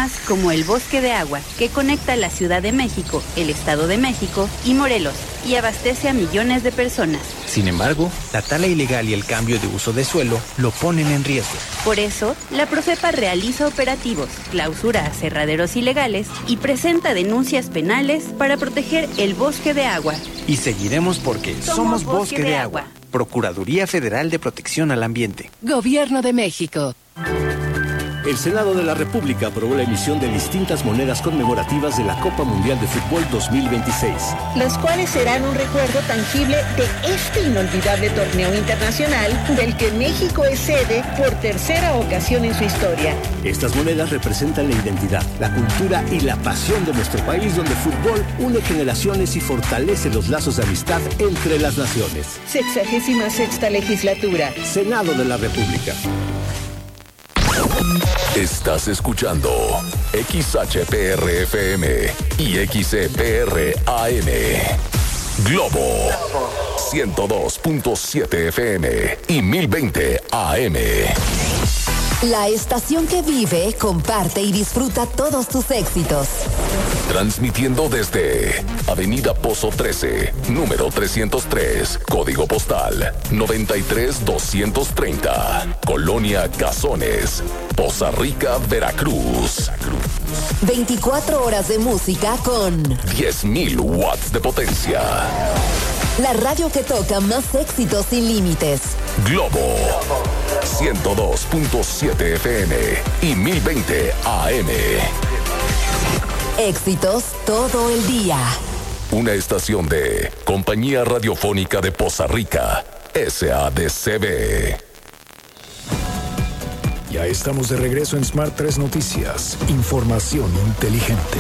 sistemas como el Bosque de Agua, que conecta la Ciudad de México, el Estado de México y Morelos, y abastece a millones de personas. Sin embargo, la tala ilegal y el cambio de uso de suelo lo ponen en riesgo. Por eso, la Profepa realiza operativos, clausura aserraderos ilegales y presenta denuncias penales para proteger el Bosque de Agua. Y seguiremos porque somos Bosque de Agua. Procuraduría Federal de Protección al Ambiente. Gobierno de México. El Senado de la República aprobó la emisión de distintas monedas conmemorativas de la Copa Mundial de Fútbol 2026. Las cuales serán un recuerdo tangible de este inolvidable torneo internacional del que México es sede por tercera ocasión en su historia. Estas monedas representan la identidad, la cultura y la pasión de nuestro país, donde el fútbol une generaciones y fortalece los lazos de amistad entre las naciones. 66ª legislatura. Senado de la República. Estás escuchando XHPR-FM y XCPR-AM. Globo 102.7 FM y 1020 AM. La estación que vive, comparte y disfruta todos tus éxitos. Transmitiendo desde Avenida Pozo 13, número 303, código postal 93230, Colonia Cazones, Poza Rica, Veracruz. 24 horas de música con 10.000 watts de potencia. La radio que toca más éxitos sin límites. Globo 102.7 FM y 1020 AM. Éxitos todo el día. Una estación de Compañía Radiofónica de Poza Rica, SADCB. Ya estamos de regreso en Smart 3 Noticias. Información inteligente.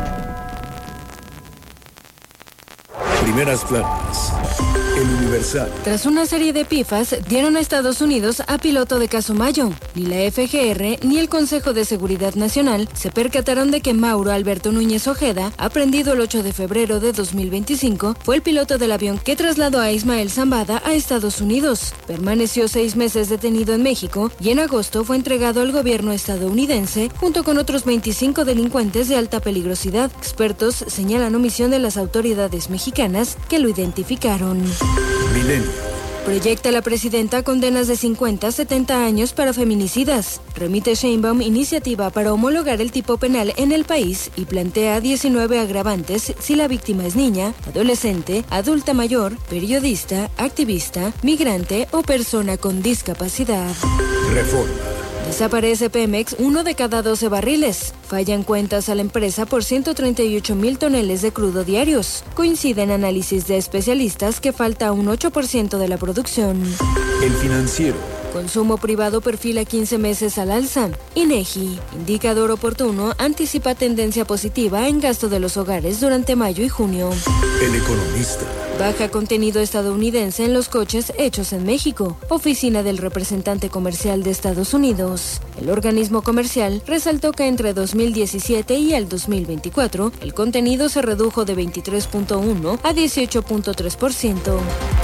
Primeras planas. El Universal. Tras una serie de pifas, dieron a Estados Unidos a piloto de caso Mayo. Ni la FGR ni el Consejo de Seguridad Nacional se percataron de que Mauro Alberto Núñez Ojeda, aprendido el 8 de febrero de 2025, fue el piloto del avión que trasladó a Ismael Zambada a Estados Unidos. Permaneció 6 meses detenido en México y en agosto fue entregado al gobierno estadounidense junto con otros 25 delincuentes de alta peligrosidad. Expertos señalan omisión de las autoridades mexicanas que lo identificaron. Milenio. Proyecta la presidenta condenas de 50 a 70 años para feminicidas. Remite Sheinbaum iniciativa para homologar el tipo penal en el país y plantea 19 agravantes si la víctima es niña, adolescente, adulta mayor, periodista, activista, migrante o persona con discapacidad. Reforma. Desaparece Pemex 1 de cada 12 barriles. Fallan cuentas a la empresa por 138,000 toneles de crudo diarios. Coinciden análisis de especialistas que falta un 8% de la producción. El Financiero. Consumo privado perfila 15 meses al alza. INEGI, indicador oportuno, anticipa tendencia positiva en gasto de los hogares durante mayo y junio. El Economista. Baja contenido estadounidense en los coches hechos en México. Oficina del representante comercial de Estados Unidos. El organismo comercial resaltó que entre 2017 y el 2024, el contenido se redujo de 23.1 a 18.3%.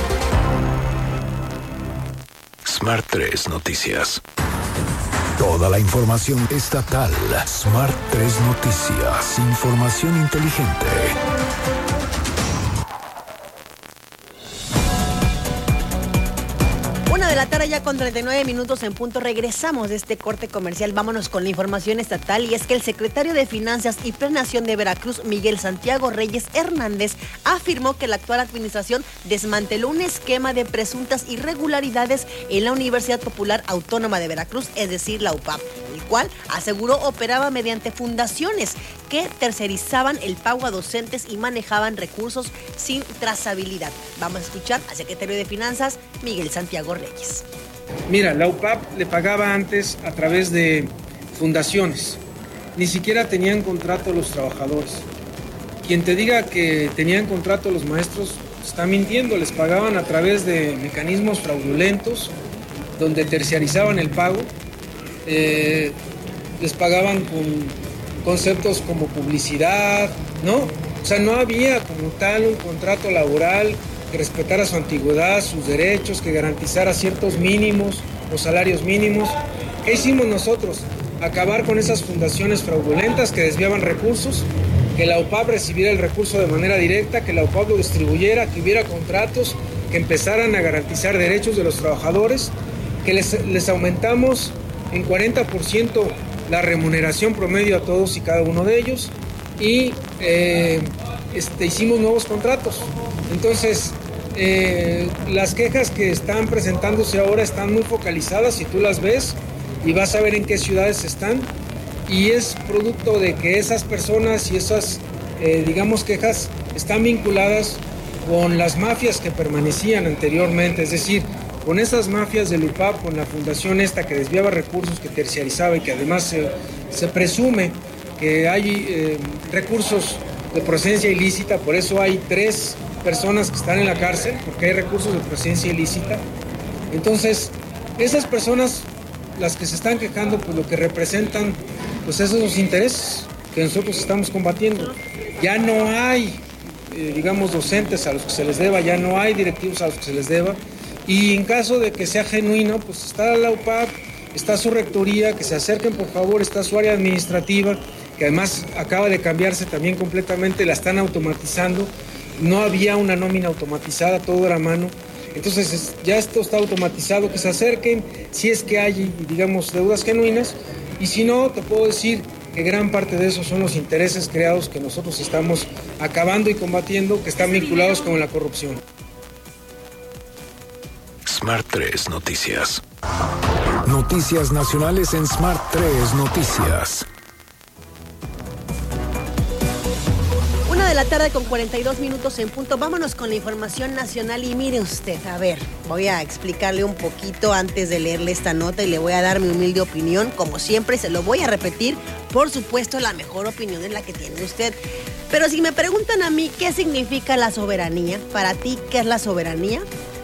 Smart 3 Noticias. Toda la información estatal. Smart 3 Noticias. Información inteligente. 1 de la tarde ya con 39 minutos en punto. Regresamos de este corte comercial. Vámonos con la información estatal, y es que el secretario de Finanzas y Planeación de Veracruz, Miguel Santiago Reyes Hernández, afirmó que la actual administración desmanteló un esquema de presuntas irregularidades en la Universidad Popular Autónoma de Veracruz, es decir, la UPAV, el cual aseguró operaba mediante fundaciones que tercerizaban el pago a docentes y manejaban recursos sin trazabilidad. Vamos a escuchar al secretario de Finanzas, Miguel Santiago Reyes. Mira, la UPAV le pagaba antes a través de fundaciones. Ni siquiera tenían contrato los trabajadores. Quien te diga que tenían contrato los maestros está mintiendo. Les pagaban a través de mecanismos fraudulentos donde terciarizaban el pago. Les pagaban con conceptos como publicidad, ¿no? O sea, no había como tal un contrato laboral que respetara su antigüedad, sus derechos, que garantizara ciertos mínimos o salarios mínimos. ¿Qué hicimos nosotros? acabar con esas fundaciones fraudulentas que desviaban recursos, que la UPAP recibiera el recurso de manera directa, que la UPAP lo distribuyera, que hubiera contratos que empezaran a garantizar derechos de los trabajadores, que les aumentamos en 40% la remuneración promedio a todos y cada uno de ellos y hicimos nuevos contratos. Entonces, las quejas que están presentándose ahora están muy focalizadas, si tú las ves, y vas a ver en qué ciudades están, y es producto de que esas personas y esas, quejas están vinculadas con las mafias que permanecían anteriormente, es decir, con esas mafias del UPAP, con la fundación esta que desviaba recursos, que terciarizaba y que además se presume que hay recursos de procedencia ilícita, por eso hay 3 personas que están en la cárcel, porque hay recursos de procedencia ilícita. Entonces, esas personas, las que se están quejando, pues lo que representan, pues esos son los intereses que nosotros estamos combatiendo. Ya no hay, docentes a los que se les deba, ya no hay directivos a los que se les deba, y en caso de que sea genuino, pues está la UPAP, está su rectoría, que se acerquen por favor, está su área administrativa, que además acaba de cambiarse también completamente, la están automatizando, no había una nómina automatizada, todo era a mano. Entonces ya esto está automatizado, que se acerquen si es que hay, deudas genuinas, y si no, te puedo decir que gran parte de esos son los intereses creados que nosotros estamos acabando y combatiendo, que están vinculados con la corrupción. Smart 3 Noticias. Noticias nacionales en Smart 3 Noticias. 1:42 en punto. Vámonos con la información nacional y mire usted, a ver, voy a explicarle un poquito antes de leerle esta nota y le voy a dar mi humilde opinión. Como siempre, se lo voy a repetir. Por supuesto, la mejor opinión es la que tiene usted. Pero si me preguntan a mí qué significa la soberanía, para ti, ¿qué es la soberanía?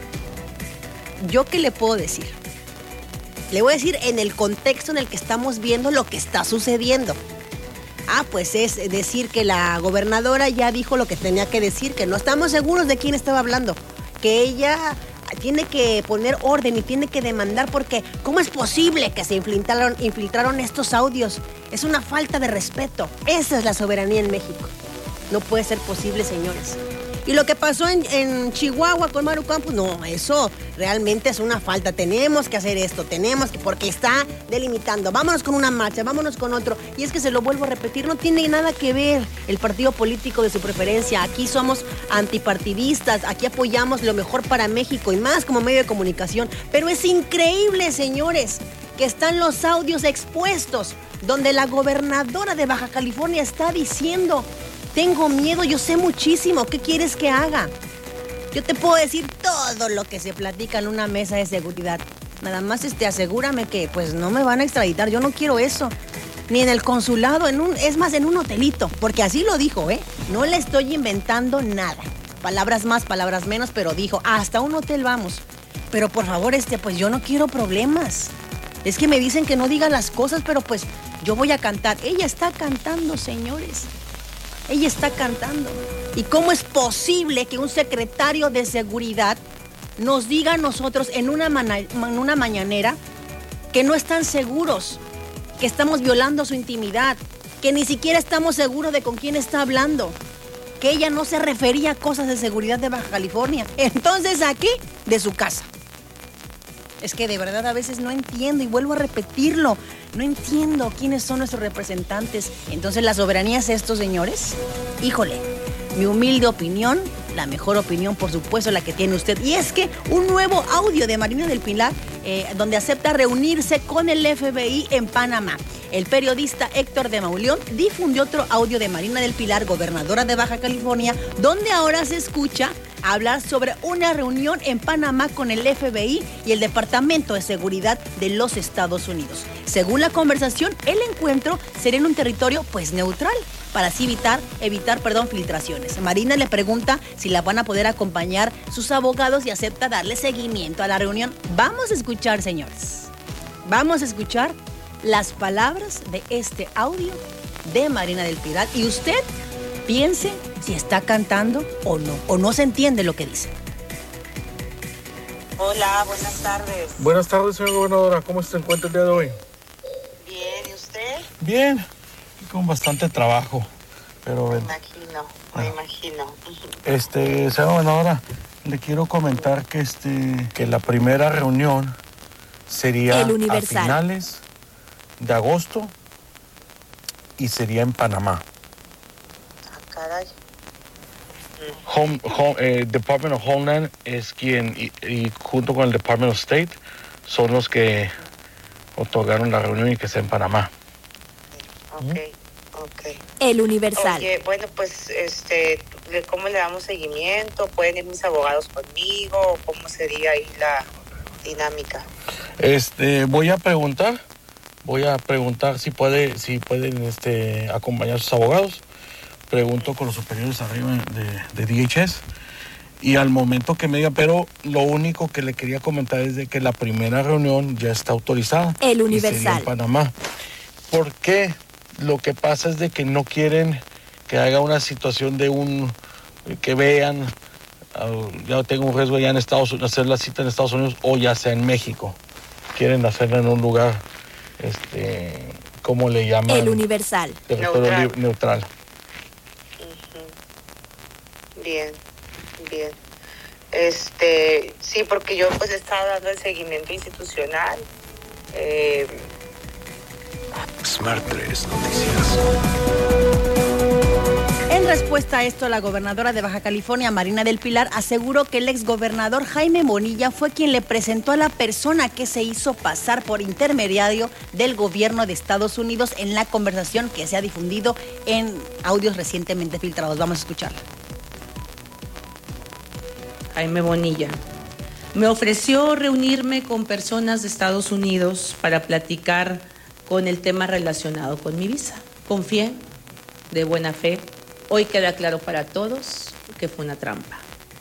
¿Yo qué le puedo decir? Le voy a decir en el contexto en el que estamos viendo lo que está sucediendo. Pues es decir que la gobernadora ya dijo lo que tenía que decir, que no estamos seguros de quién estaba hablando, que ella tiene que poner orden y tiene que demandar porque ¿cómo es posible que se infiltraron estos audios? Es una falta de respeto. Esa es la soberanía en México. No puede ser posible, señores. Y lo que pasó en Chihuahua con Maru Campos, no, eso realmente es una falta. Tenemos que hacer esto, porque está delimitando. Vámonos con una marcha, vámonos con otro. Y es que se lo vuelvo a repetir, no tiene nada que ver el partido político de su preferencia. Aquí somos antipartidistas, aquí apoyamos lo mejor para México y más como medio de comunicación. Pero es increíble, señores, que están los audios expuestos, donde la gobernadora de Baja California está diciendo: tengo miedo, yo sé muchísimo, ¿qué quieres que haga? Yo te puedo decir todo lo que se platica en una mesa de seguridad. Nada más asegúrame que pues no me van a extraditar, yo no quiero eso. Ni en el consulado, en un hotelito, porque así lo dijo, No le estoy inventando nada. Palabras más, palabras menos, pero dijo, hasta un hotel vamos. Pero por favor, pues yo no quiero problemas. Es que me dicen que no diga las cosas, pero pues yo voy a cantar. Ella está cantando, señores. Ella está cantando. ¿Y cómo es posible que un secretario de seguridad nos diga a nosotros en una mañanera que no están seguros, que estamos violando su intimidad, que ni siquiera estamos seguros de con quién está hablando, que ella no se refería a cosas de seguridad de Baja California? Entonces aquí, de su casa. Es que de verdad a veces no entiendo, y vuelvo a repetirlo, no entiendo quiénes son nuestros representantes. Entonces, ¿la soberanía es esto, señores? Híjole, mi humilde opinión, la mejor opinión, por supuesto, la que tiene usted. Y es que un nuevo audio de Marina del Pilar, donde acepta reunirse con el FBI en Panamá. El periodista Héctor de Mauleón difundió otro audio de Marina del Pilar, gobernadora de Baja California, donde ahora se escucha hablar sobre una reunión en Panamá con el FBI y el Departamento de Seguridad de los Estados Unidos. Según la conversación, el encuentro sería en un territorio pues neutral, para así evitar filtraciones. Marina le pregunta si la van a poder acompañar sus abogados y acepta darle seguimiento a la reunión. Vamos a escuchar, señores. Vamos a escuchar las palabras de este audio de Marina del Pilar y usted piense si está cantando o no se entiende lo que dice. Hola, buenas tardes. Buenas tardes, señora gobernadora. ¿Cómo se encuentra el día de hoy? Bien, ¿y usted? Bien, con bastante trabajo, pero... Me imagino. Señora gobernadora, le quiero comentar que la primera reunión sería a finales de agosto y sería en Panamá. Ah, caray. Department of Homeland es quien, y junto con el Department of State, son los que otorgaron la reunión y que sea en Panamá. Ok. El Universal. Oye, bueno, pues, ¿cómo le damos seguimiento? ¿Pueden ir mis abogados conmigo? ¿Cómo sería ahí la dinámica? Voy a preguntar si pueden acompañar a sus abogados. Pregunto con los superiores arriba de DHS y al momento que me digan, pero lo único que le quería comentar es de que la primera reunión ya está autorizada. El Universal. Y sería en Panamá. ¿Por qué? Lo que pasa es de que no quieren que haga una situación de que vean, ya tengo un riesgo ya en Estados Unidos, hacer la cita en Estados Unidos o ya sea en México. Quieren hacerla en un lugar, ¿cómo le llaman? El Universal. Neutral. Bien. Sí, porque yo pues he estado dando el seguimiento institucional. Smart 3 Noticias. En respuesta a esto, la gobernadora de Baja California, Marina del Pilar, aseguró que el exgobernador Jaime Bonilla fue quien le presentó a la persona que se hizo pasar por intermediario del gobierno de Estados Unidos en la conversación que se ha difundido en audios recientemente filtrados. Vamos a escucharla. Jaime Bonilla me ofreció reunirme con personas de Estados Unidos para platicar con el tema relacionado con mi visa. Confié, de buena fe. Hoy queda claro para todos que fue una trampa.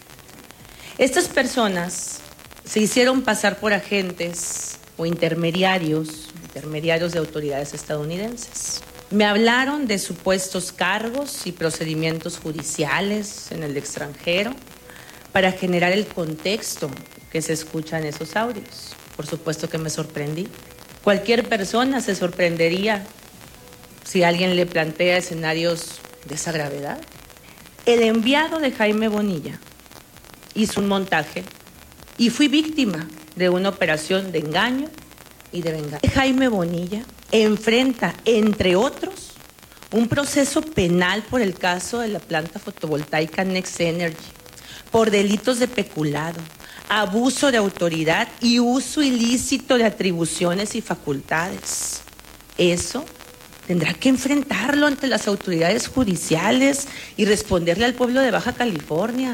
Estas personas se hicieron pasar por agentes o intermediarios de autoridades estadounidenses. Me hablaron de supuestos cargos y procedimientos judiciales en el extranjero para generar el contexto que se escucha en esos audios. Por supuesto que me sorprendí. Cualquier persona se sorprendería si alguien le plantea escenarios de esa gravedad. El enviado de Jaime Bonilla hizo un montaje y fui víctima de una operación de engaño y de venganza. Jaime Bonilla enfrenta, entre otros, un proceso penal por el caso de la planta fotovoltaica Next Energy, por delitos de peculado, abuso de autoridad y uso ilícito de atribuciones y facultades. Eso tendrá que enfrentarlo ante las autoridades judiciales y responderle al pueblo de Baja California.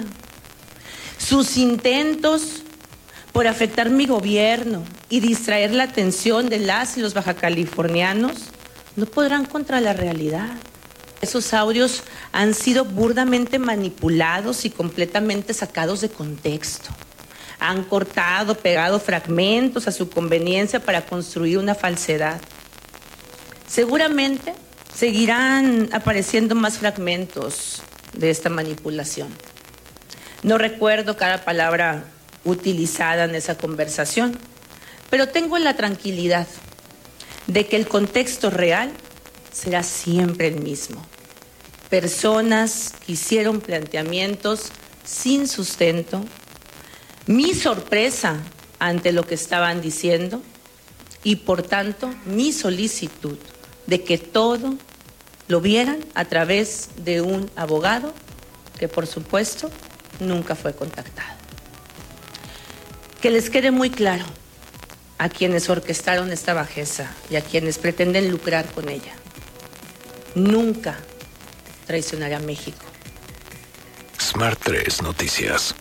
Sus intentos por afectar mi gobierno y distraer la atención de las y los bajacalifornianos no podrán contra la realidad. Esos audios han sido burdamente manipulados y completamente sacados de contexto. Han cortado, pegado fragmentos a su conveniencia para construir una falsedad. Seguramente seguirán apareciendo más fragmentos de esta manipulación. No recuerdo cada palabra utilizada en esa conversación, pero tengo la tranquilidad de que el contexto real será siempre el mismo. Personas que hicieron planteamientos sin sustento, mi sorpresa ante lo que estaban diciendo y por tanto mi solicitud de que todo lo vieran a través de un abogado que por supuesto nunca fue contactado. Que les quede muy claro a quienes orquestaron esta bajeza y a quienes pretenden lucrar con ella. Nunca traicionaré a México. Smart 3 Noticias.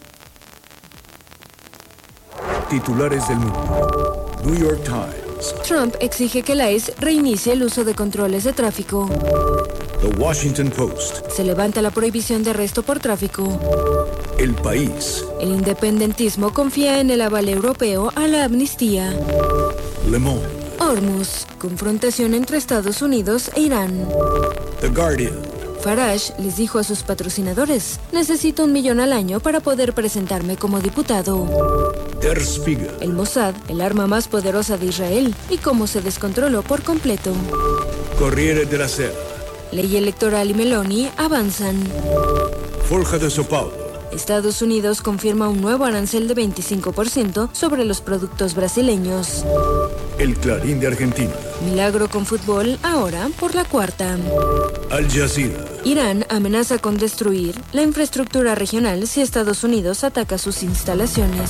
Titulares del mundo. New York Times. Trump exige que la ICE reinicie el uso de controles de tráfico. The Washington Post. Se levanta la prohibición de arresto por tráfico. El País. El independentismo confía en el aval europeo a la amnistía. Le Monde. Hormuz. Confrontación entre Estados Unidos e Irán. The Guardian. Farage les dijo a sus patrocinadores: necesito 1 millón al año para poder presentarme como diputado. Der Spiegel. El Mossad, el arma más poderosa de Israel, y cómo se descontroló por completo. Corriere della Sera. Ley electoral y Meloni avanzan. Folha de São Paulo. Estados Unidos confirma un nuevo arancel de 25% sobre los productos brasileños. El Clarín de Argentina. Milagro con fútbol, ahora por la cuarta. Al Jazeera. Irán amenaza con destruir la infraestructura regional si Estados Unidos ataca sus instalaciones.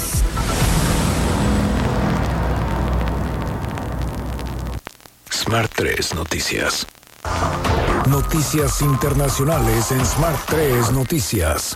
Smart 3 Noticias. Noticias internacionales en Smart 3 Noticias.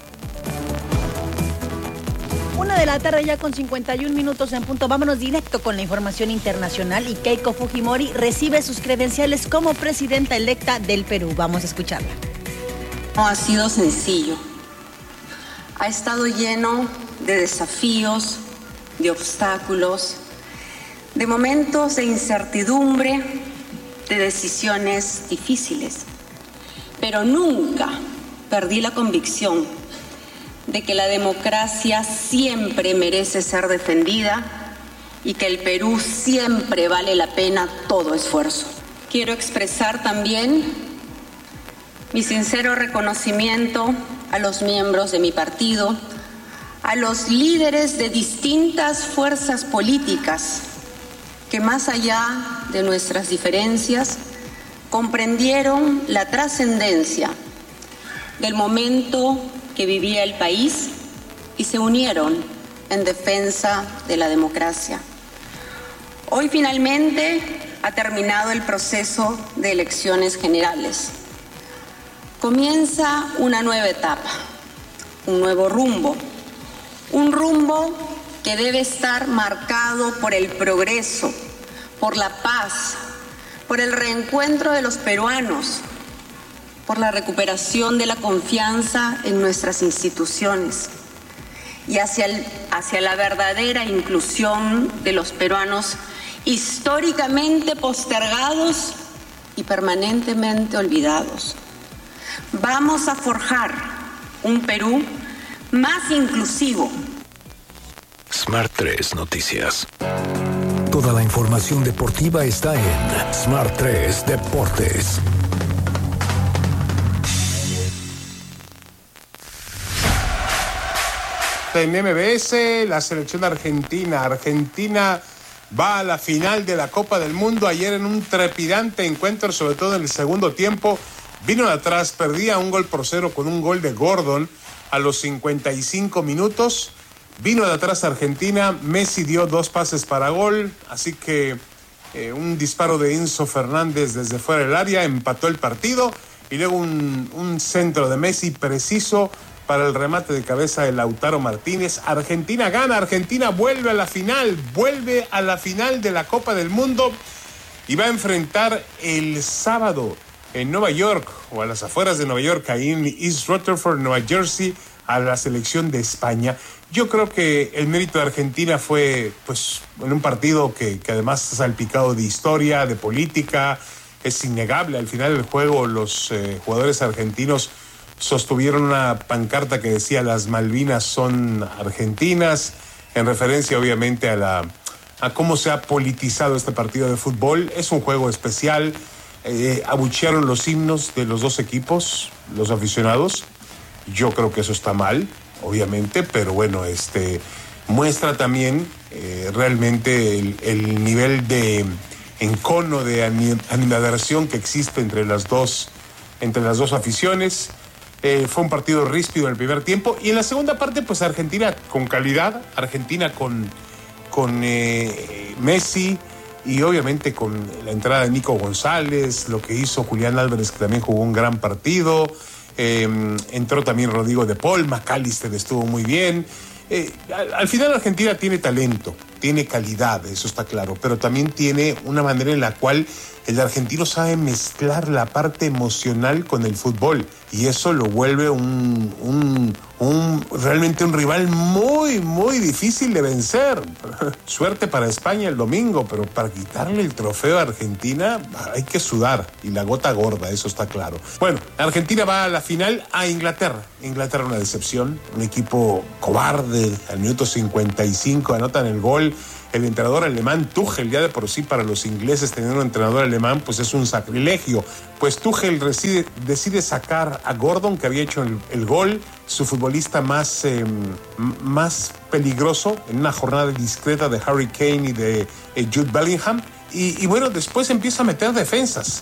1:00 ya con 51 minutos en punto. Vámonos directo con la información internacional y Keiko Fujimori recibe sus credenciales como presidenta electa del Perú. Vamos a escucharla. No ha sido sencillo. Ha estado lleno de desafíos, de obstáculos, de momentos de incertidumbre, de decisiones difíciles. Pero nunca perdí la convicción de que la democracia siempre merece ser defendida y que el Perú siempre vale la pena todo esfuerzo. Quiero expresar también mi sincero reconocimiento a los miembros de mi partido, a los líderes de distintas fuerzas políticas que más allá de nuestras diferencias comprendieron la trascendencia del momento que vivía el país y se unieron en defensa de la democracia. Hoy finalmente ha terminado el proceso de elecciones generales. Comienza una nueva etapa, un nuevo rumbo, un rumbo que debe estar marcado por el progreso, por la paz, por el reencuentro de los peruanos, por la recuperación de la confianza en nuestras instituciones y hacia la verdadera inclusión de los peruanos históricamente postergados y permanentemente olvidados. Vamos a forjar un Perú más inclusivo. Smart 3 Noticias. Toda la información deportiva está en Smart 3 Deportes. En MBS, la selección argentina. Argentina va a la final de la Copa del Mundo. Ayer en un trepidante encuentro, sobre todo en el segundo tiempo, vino de atrás, perdía 1-0 con un gol de Gordon a los 55 minutos. Vino de atrás Argentina, Messi dio 2 pases para gol, así que un disparo de Enzo Fernández desde fuera del área empató el partido y luego un centro de Messi preciso para el remate de cabeza de Lautaro Martínez. Argentina gana, Argentina vuelve a la final de la Copa del Mundo y va a enfrentar el sábado en Nueva York, o a las afueras de Nueva York, ahí en East Rutherford, Nueva Jersey, a la selección de España. Yo creo que el mérito de Argentina fue, pues, en un partido que además está salpicado de historia, de política. Es innegable. Al final del juego, los jugadores argentinos sostuvieron una pancarta que decía: las Malvinas son argentinas, en referencia obviamente a cómo se ha politizado este partido de fútbol. Es un juego especial. Abuchearon los himnos de los dos equipos, los aficionados. Yo creo que eso está mal, obviamente, pero bueno, muestra también realmente el nivel de encono, de animadversión que existe entre las dos aficiones. Fue un partido ríspido en el primer tiempo y en la segunda parte, pues Argentina con calidad, Argentina con Messi y obviamente con la entrada de Nico González, lo que hizo Julián Álvarez, que también jugó un gran partido. Entró también Rodrigo de Paul, McAllister estuvo muy bien. Al final Argentina tiene talento, tiene calidad, eso está claro, pero también tiene una manera en la cual El argentino sabe mezclar la parte emocional con el fútbol y eso lo vuelve realmente un rival muy, muy difícil de vencer. Suerte para España el domingo, pero para quitarle el trofeo a Argentina hay que sudar y la gota gorda, eso está claro. Bueno, Argentina va a la final a Inglaterra. Inglaterra una decepción, un equipo cobarde. Al minuto 55 anotan el gol. El entrenador alemán Tuchel, ya de por sí para los ingleses tener un entrenador alemán pues es un sacrilegio. Pues Tuchel decide sacar a Gordon, que había hecho el gol, su futbolista más peligroso en una jornada discreta de Harry Kane y de Jude Bellingham. Y bueno, después empieza a meter defensas,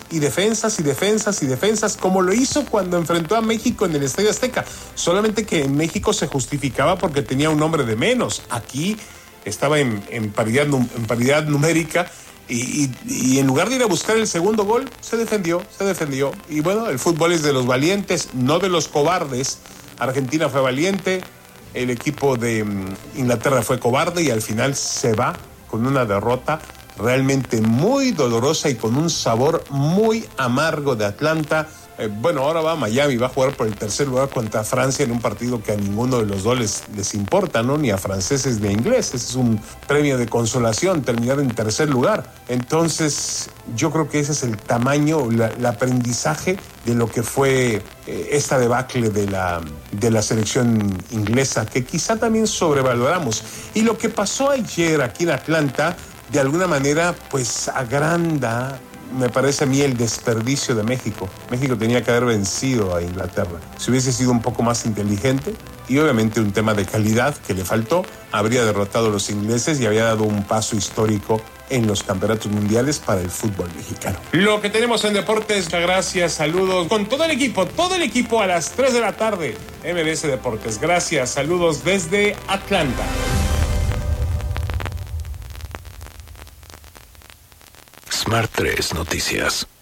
como lo hizo cuando enfrentó a México en el Estadio Azteca. Solamente que en México se justificaba porque tenía un hombre de menos. Aquí estaba en paridad numérica y en lugar de ir a buscar el segundo gol, se defendió. Y bueno, el fútbol es de los valientes, no de los cobardes. Argentina fue valiente, el equipo de Inglaterra fue cobarde y al final se va con una derrota realmente muy dolorosa y con un sabor muy amargo de Atlanta. Bueno, ahora va a Miami, va a jugar por el tercer lugar contra Francia en un partido que a ninguno de los dos les importa, ¿no? Ni a franceses ni a ingleses. Es un premio de consolación terminar en tercer lugar. Entonces, yo creo que ese es el tamaño, el aprendizaje de lo que fue esta debacle de la selección inglesa, que quizá también sobrevaloramos. Y lo que pasó ayer aquí en Atlanta, de alguna manera, pues agranda, me parece a mí, el desperdicio de México. México tenía que haber vencido a Inglaterra. Si hubiese sido un poco más inteligente y obviamente un tema de calidad que le faltó, habría derrotado a los ingleses y habría dado un paso histórico en los campeonatos mundiales para el fútbol mexicano. Lo que tenemos en deportes, gracias, saludos con todo el equipo a las 3 de la tarde. MBS Deportes, gracias, saludos desde Atlanta. Smart 3 Noticias.